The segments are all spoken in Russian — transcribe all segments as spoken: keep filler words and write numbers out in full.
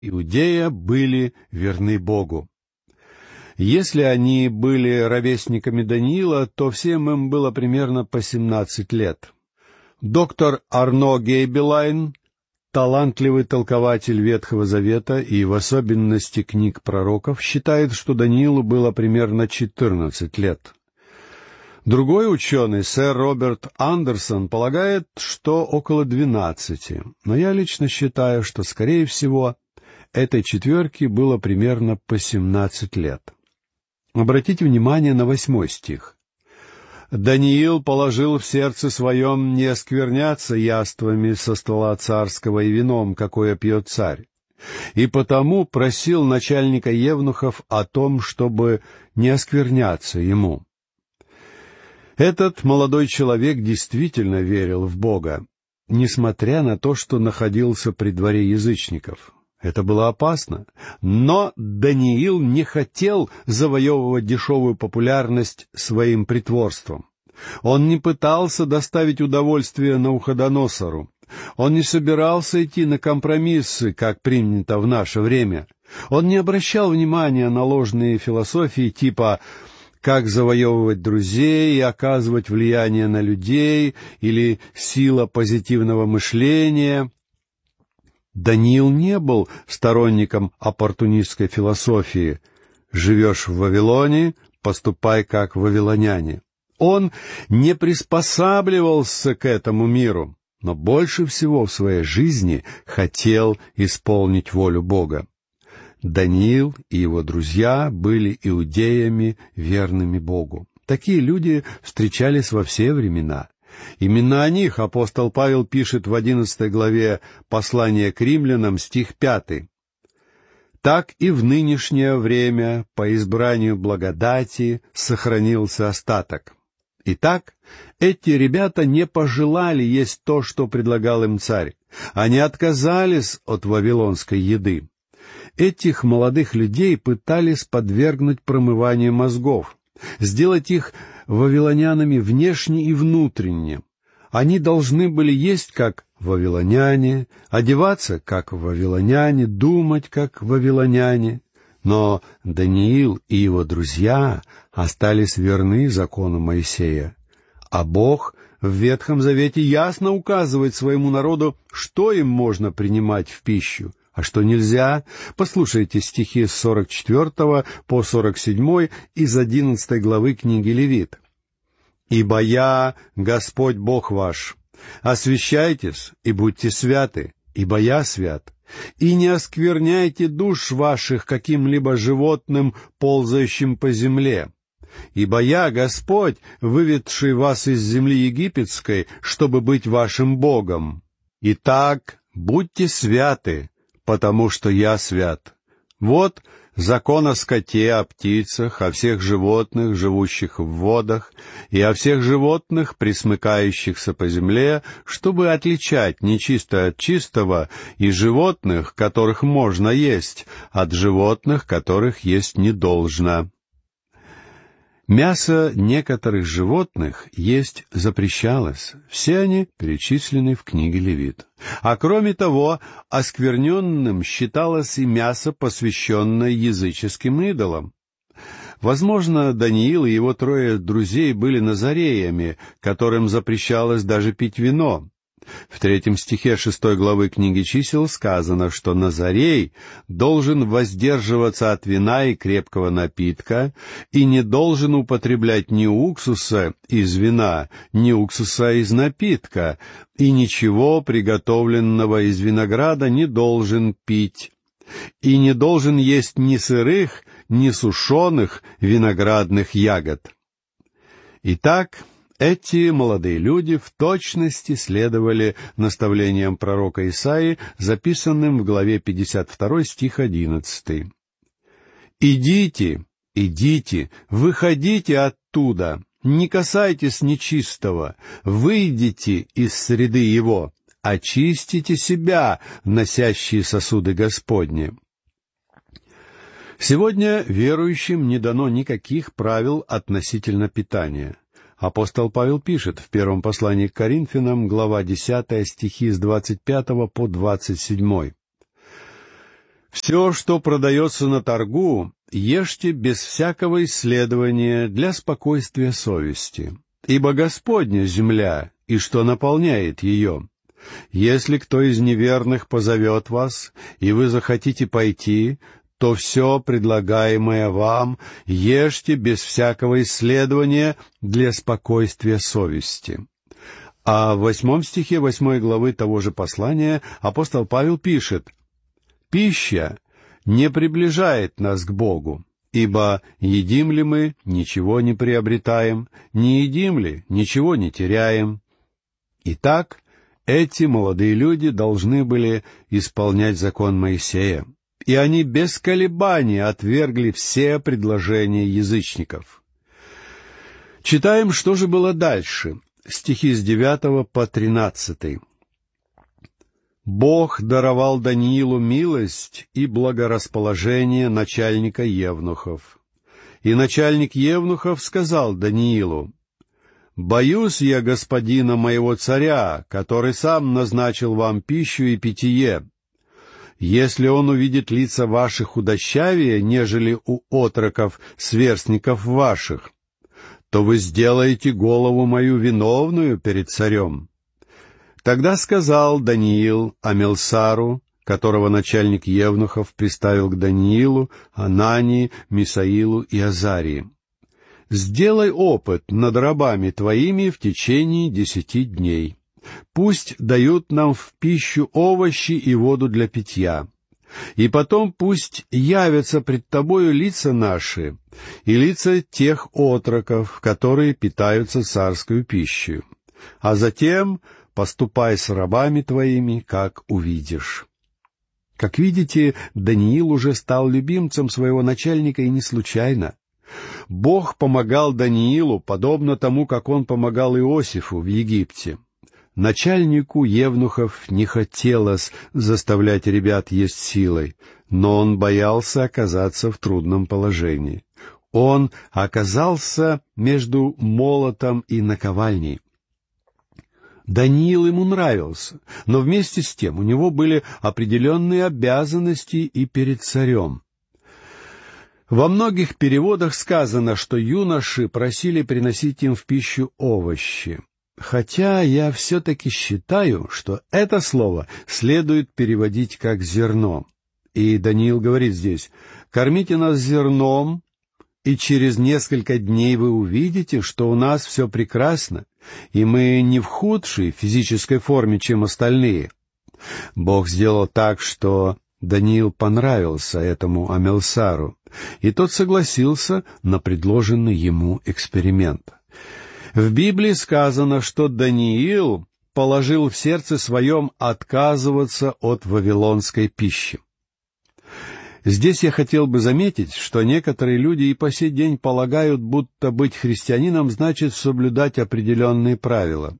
Иудея были верны Богу. Если они были ровесниками Даниила, то всем им было примерно по семнадцать лет. Доктор Арно Гейбелайн, талантливый толкователь Ветхого Завета и в особенности книг пророков, считает, что Даниилу было примерно четырнадцать лет. Другой ученый, сэр Роберт Андерсон, полагает, что около двенадцати, но я лично считаю, что, скорее всего, этой четверке было примерно по семнадцать лет. Обратите внимание на восьмой стих. «Даниил положил в сердце своем не оскверняться яствами со стола царского и вином, какое пьет царь, и потому просил начальника евнухов о том, чтобы не оскверняться ему». Этот молодой человек действительно верил в Бога, несмотря на то, что находился при дворе язычников. Это было опасно, но Даниил не хотел завоевывать дешевую популярность своим притворством. Он не пытался доставить удовольствие Навуходоносору. Он не собирался идти на компромиссы, как принято в наше время. Он не обращал внимания на ложные философии типа «как завоевывать друзей и оказывать влияние на людей» или «сила позитивного мышления». Даниил не был сторонником оппортунистской философии «живешь в Вавилоне, поступай как вавилоняне». Он не приспосабливался к этому миру, но больше всего в своей жизни хотел исполнить волю Бога. Даниил и его друзья были иудеями, верными Богу. Такие люди встречались во все времена. Именно о них апостол Павел пишет в одиннадцатой главе послания к римлянам, стих пятый. «Так и в нынешнее время по избранию благодати сохранился остаток». Итак, эти ребята не пожелали есть то, что предлагал им царь. Они отказались от вавилонской еды. Этих молодых людей пытались подвергнуть промыванию мозгов, сделать их вавилонянами внешне и внутренне. Они должны были есть, как вавилоняне, одеваться, как вавилоняне, думать, как вавилоняне. Но Даниил и его друзья остались верны закону Моисея. А Бог в Ветхом Завете ясно указывает своему народу, что им можно принимать в пищу, а что нельзя. Послушайте стихи с сорок четвертого по сорок седьмой из одиннадцатой главы книги Левит. «Ибо я, Господь Бог ваш, освящайтесь и будьте святы, ибо я свят, и не оскверняйте душ ваших каким-либо животным, ползающим по земле. Ибо я, Господь, выведший вас из земли египетской, чтобы быть вашим Богом. Итак, будьте святы, потому что я свят. Вот закон о скоте, о птицах, о всех животных, живущих в водах, и о всех животных, пресмыкающихся по земле, чтобы отличать нечистое от чистого, и животных, которых можно есть, от животных, которых есть не должно». Мясо некоторых животных есть запрещалось. Все они перечислены в книге Левит. А кроме того, оскверненным считалось и мясо, посвященное языческим идолам. Возможно, Даниил и его трое друзей были назареями, которым запрещалось даже пить вино. В третьем стихе шестой главы книги Чисел сказано, что назарей должен воздерживаться от вина и крепкого напитка и не должен употреблять ни уксуса из вина, ни уксуса из напитка, и ничего приготовленного из винограда не должен пить, и не должен есть ни сырых, ни сушеных виноградных ягод. Итак, эти молодые люди в точности следовали наставлениям пророка Исаии, записанным в главе пятьдесят два, стих одиннадцатый. «Идите, идите, выходите оттуда, не касайтесь нечистого, выйдите из среды его, очистите себя, носящие сосуды Господни». Сегодня верующим не дано никаких правил относительно питания. Апостол Павел пишет в первом послании к Коринфянам, глава десятая, стихи с двадцать пятого по двадцать седьмой. Все, что продается на торгу, ешьте без всякого исследования для спокойствия совести, ибо Господня земля, и что наполняет ее. Если кто из неверных позовет вас, и вы захотите пойти, то все предлагаемое вам ешьте без всякого исследования для спокойствия совести». А в восьмом стихе восьмой главы того же послания апостол Павел пишет: «Пища не приближает нас к Богу, ибо едим ли мы, ничего не приобретаем, не едим ли, ничего не теряем». Итак, эти молодые люди должны были исполнять закон Моисея, и они без колебаний отвергли все предложения язычников. Читаем, что же было дальше. Стихи с девятого по тринадцатый. «Бог даровал Даниилу милость и благорасположение начальника евнухов. И начальник евнухов сказал Даниилу: «Боюсь я господина моего царя, который сам назначил вам пищу и питье. Если он увидит лица ваших худощавее, нежели у отроков, сверстников ваших, то вы сделаете голову мою виновную перед царем». Тогда сказал Даниил Амилсару, которого начальник евнухов приставил к Даниилу, Анании, Мисаилу и Азарии: «Сделай опыт над рабами твоими в течение десяти дней. Пусть дают нам в пищу овощи и воду для питья. И потом пусть явятся пред тобою лица наши и лица тех отроков, которые питаются царскую пищей. А затем поступай с рабами твоими, как увидишь». Как видите, Даниил уже стал любимцем своего начальника, и не случайно. Бог помогал Даниилу, подобно тому, как он помогал Иосифу в Египте. Начальнику евнухов не хотелось заставлять ребят есть силой, но он боялся оказаться в трудном положении. Он оказался между молотом и наковальней. Даниил ему нравился, но вместе с тем у него были определенные обязанности и перед царем. Во многих переводах сказано, что юноши просили приносить им в пищу овощи. Хотя я все-таки считаю, что это слово следует переводить как «зерно». И Даниил говорит здесь: «Кормите нас зерном, и через несколько дней вы увидите, что у нас все прекрасно, и мы не в худшей физической форме, чем остальные». Бог сделал так, что Даниил понравился этому Амилсару, и тот согласился на предложенный ему эксперимент. В Библии сказано, что Даниил положил в сердце своем отказываться от вавилонской пищи. Здесь я хотел бы заметить, что некоторые люди и по сей день полагают, будто быть христианином значит соблюдать определенные правила.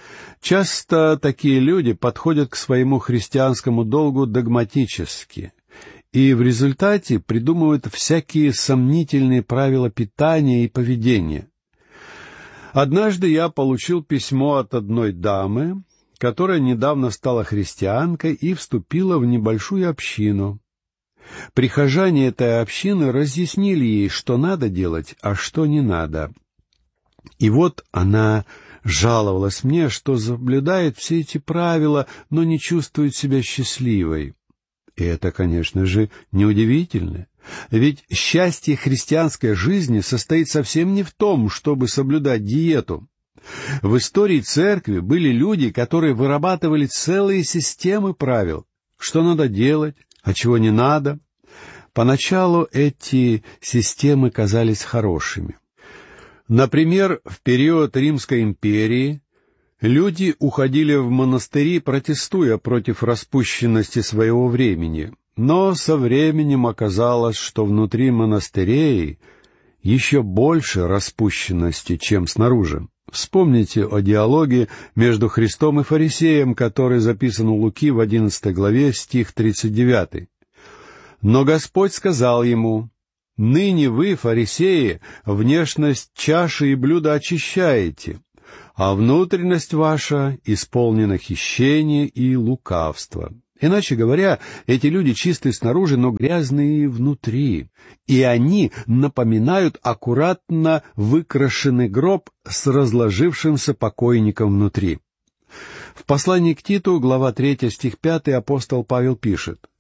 Часто такие люди подходят к своему христианскому долгу догматически, и в результате придумывают всякие сомнительные правила питания и поведения. Однажды я получил письмо от одной дамы, которая недавно стала христианкой и вступила в небольшую общину. Прихожане этой общины разъяснили ей, что надо делать, а что не надо. И вот она жаловалась мне, что соблюдает все эти правила, но не чувствует себя счастливой. И это, конечно же, неудивительно. Ведь счастье христианской жизни состоит совсем не в том, чтобы соблюдать диету. В истории церкви были люди, которые вырабатывали целые системы правил, что надо делать, а чего не надо. Поначалу эти системы казались хорошими. Например, в период Римской империи люди уходили в монастыри, протестуя против распущенности своего времени. Но со временем оказалось, что внутри монастырей еще больше распущенности, чем снаружи. Вспомните о диалоге между Христом и фарисеем, который записан у Луки в одиннадцатой главе, стих тридцать девятый. «Но Господь сказал ему: ныне вы, фарисеи, внешность чаши и блюда очищаете, а внутренность ваша исполнена хищения и лукавства. Иначе говоря, эти люди чистые снаружи, но грязные внутри. И они напоминают аккуратно выкрашенный гроб с разложившимся покойником внутри. В послании к Титу, глава третья, стих пятый, апостол Павел пишет: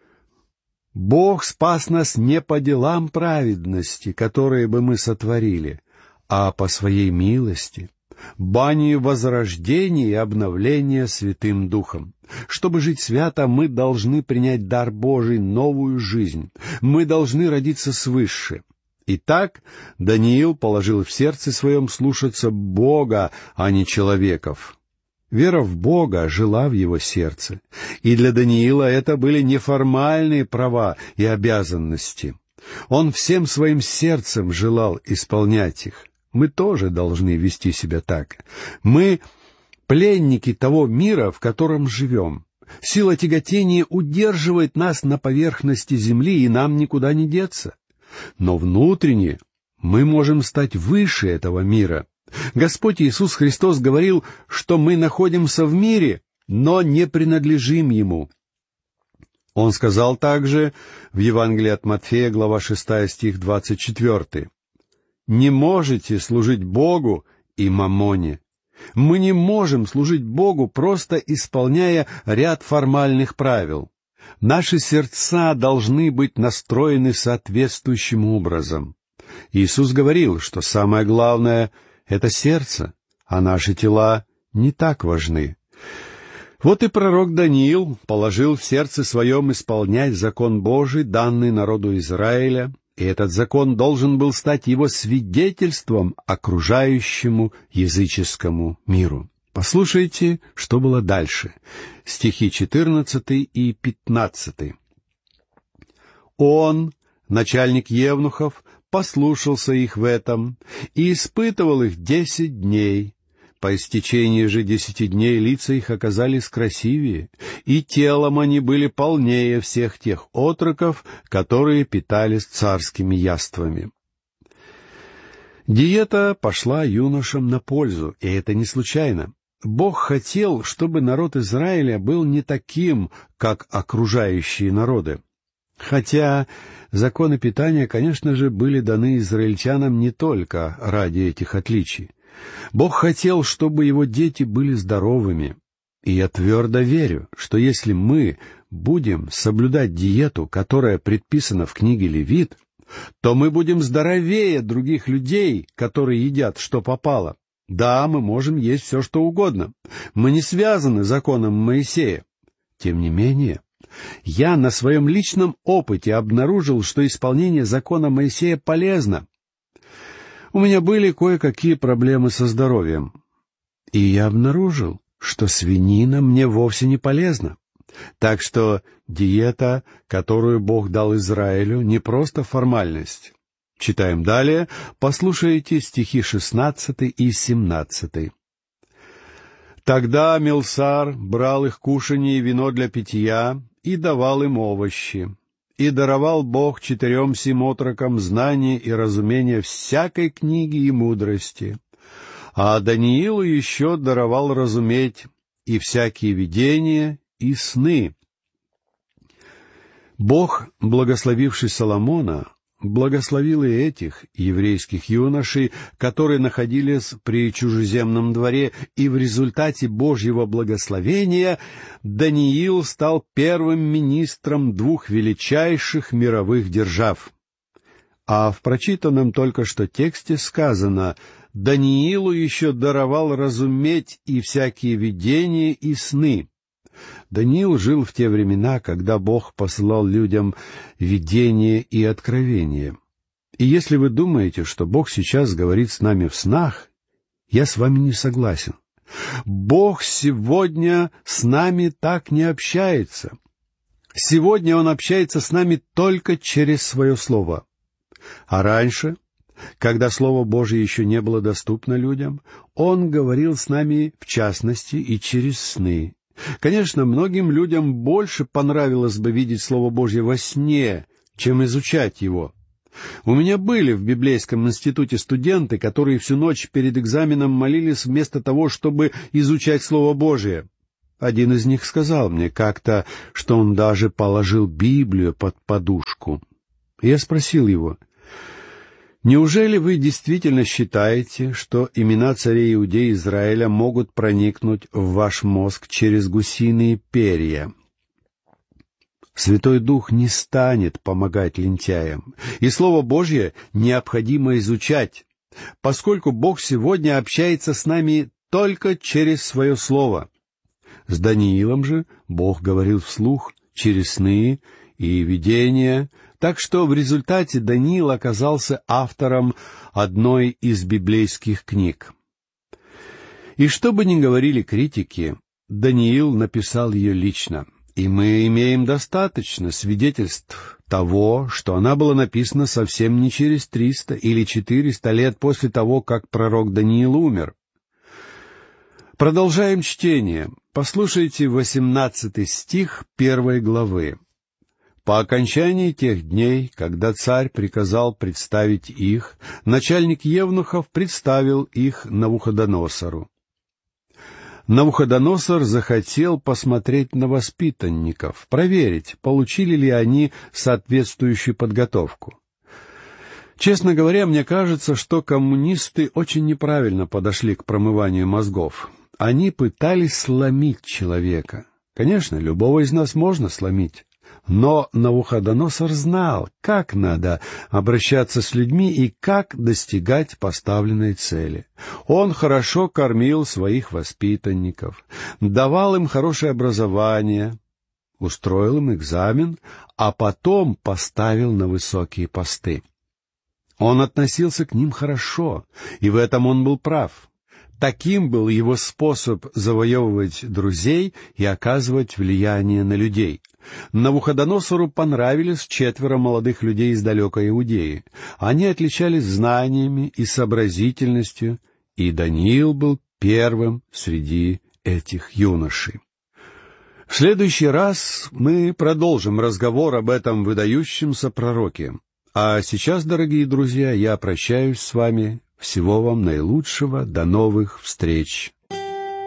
«Бог спас нас не по делам праведности, которые бы мы сотворили, а по своей милости, банию возрождения и обновления Святым Духом. Чтобы жить свято, мы должны принять дар Божий, новую жизнь. Мы должны родиться свыше». Итак, Даниил положил в сердце своем слушаться Бога, а не человеков. Вера в Бога жила в его сердце, и для Даниила это были неформальные права и обязанности. Он всем своим сердцем желал исполнять их. Мы тоже должны вести себя так. Мы пленники того мира, в котором живем. Сила тяготения удерживает нас на поверхности земли, и нам никуда не деться. Но внутренне мы можем стать выше этого мира. Господь Иисус Христос говорил, что мы находимся в мире, но не принадлежим ему. Он сказал также в Евангелии от Матфея, глава шестая, стих двадцать четвертый: «Не можете служить Богу и мамоне». Мы не можем служить Богу, просто исполняя ряд формальных правил. Наши сердца должны быть настроены соответствующим образом. Иисус говорил, что самое главное — это сердце, а наши тела не так важны. Вот и пророк Даниил положил в сердце своем исполнять закон Божий, данный народу Израиля, и этот закон должен был стать его свидетельством окружающему языческому миру. Послушайте, что было дальше. Стихи четырнадцатый и пятнадцатый. «Он, начальник евнухов, послушался их в этом и испытывал их десять дней. По истечении же десяти дней лица их оказались красивее, и телом они были полнее всех тех отроков, которые питались царскими яствами». Диета пошла юношам на пользу, и это не случайно. Бог хотел, чтобы народ Израиля был не таким, как окружающие народы. Хотя законы питания, конечно же, были даны израильтянам не только ради этих отличий. Бог хотел, чтобы его дети были здоровыми. И я твердо верю, что если мы будем соблюдать диету, которая предписана в книге Левит, то мы будем здоровее других людей, которые едят, что попало. Да, мы можем есть все, что угодно. Мы не связаны законом Моисея. Тем не менее, я на своем личном опыте обнаружил, что исполнение закона Моисея полезно. У меня были кое-какие проблемы со здоровьем. И я обнаружил, что свинина мне вовсе не полезна. Так что диета, которую Бог дал Израилю, не просто формальность. Читаем далее, послушайте стихи шестнадцатый и семнадцатый. «Тогда Милсар брал их кушанье и вино для питья и давал им овощи. И даровал Бог четырем сим отрокам знание и разумение всякой книги и мудрости. А Даниилу еще даровал разуметь и всякие видения, и сны». Бог, благословивший Соломона, благословил и этих еврейских юношей, которые находились при чужеземном дворе, и в результате Божьего благословения Даниил стал первым министром двух величайших мировых держав. А в прочитанном только что тексте сказано: «Даниилу еще даровал разуметь и всякие видения и сны». Даниил жил в те времена, когда Бог посылал людям видения и откровения. И если вы думаете, что Бог сейчас говорит с нами в снах, я с вами не согласен. Бог сегодня с нами так не общается. Сегодня Он общается с нами только через Свое Слово. А раньше, когда Слово Божие еще не было доступно людям, Он говорил с нами, в частности, и через сны. Конечно, многим людям больше понравилось бы видеть Слово Божье во сне, чем изучать его. У меня были в библейском институте студенты, которые всю ночь перед экзаменом молились вместо того, чтобы изучать Слово Божие. Один из них сказал мне как-то, что он даже положил Библию под подушку. Я спросил его: «Неужели вы действительно считаете, что имена царей Иудеи и Израиля могут проникнуть в ваш мозг через гусиные перья?» Святой Дух не станет помогать лентяям, и Слово Божье необходимо изучать, поскольку Бог сегодня общается с нами только через Свое Слово. С Даниилом же Бог говорил вслух через сны и видения, так что в результате Даниил оказался автором одной из библейских книг. И что бы ни говорили критики, Даниил написал ее лично. И мы имеем достаточно свидетельств того, что она была написана совсем не через триста или четыреста лет после того, как пророк Даниил умер. Продолжаем чтение. Послушайте восемнадцатый стих первой главы. «По окончании тех дней, когда царь приказал представить их, начальник евнухов представил их Навуходоносору. Навуходоносор захотел посмотреть на воспитанников, проверить, получили ли они соответствующую подготовку. Честно говоря, мне кажется, что коммунисты очень неправильно подошли к промыванию мозгов. Они пытались сломить человека. Конечно, любого из нас можно сломить. Но Навуходоносор знал, как надо обращаться с людьми и как достигать поставленной цели. Он хорошо кормил своих воспитанников, давал им хорошее образование, устроил им экзамен, а потом поставил на высокие посты. Он относился к ним хорошо, и в этом он был прав. Таким был его способ завоевывать друзей и оказывать влияние на людей. Навуходоносору понравились четверо молодых людей из далекой Иудеи. Они отличались знаниями и сообразительностью, и Даниил был первым среди этих юношей. В следующий раз мы продолжим разговор об этом выдающемся пророке. А сейчас, дорогие друзья, я прощаюсь с вами. Всего вам наилучшего. До новых встреч.